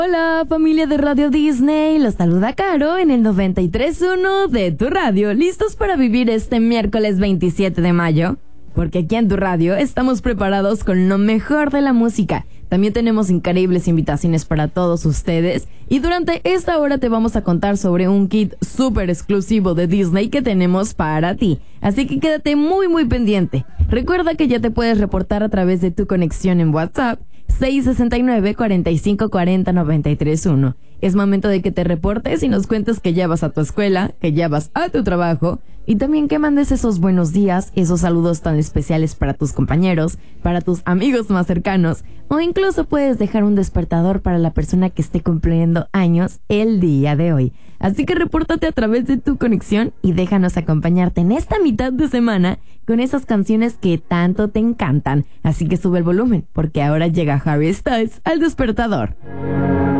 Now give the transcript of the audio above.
Hola familia de Radio Disney, los saluda Caro en el 93.1 de tu radio, listos para vivir este miércoles 27 de mayo, porque aquí en tu radio estamos preparados con lo mejor de la música. También tenemos increíbles invitaciones para todos ustedes y durante esta hora te vamos a contar sobre un kit súper exclusivo de Disney que tenemos para ti. Así que quédate muy pendiente. Recuerda que ya te puedes reportar a través de tu conexión en WhatsApp 669-4540-931. Es momento de que te reportes y nos cuentes que ya vas a tu escuela, que ya vas a tu trabajo y también que mandes esos buenos días, esos saludos tan especiales para tus compañeros, para tus amigos más cercanos o incluso puedes dejar un despertador para la persona que esté cumpliendo años el día de hoy. Así que repórtate a través de tu conexión y déjanos acompañarte en esta mitad de semana con esas canciones que tanto te encantan. Así que sube el volumen porque ahora llega Harry Styles al despertador.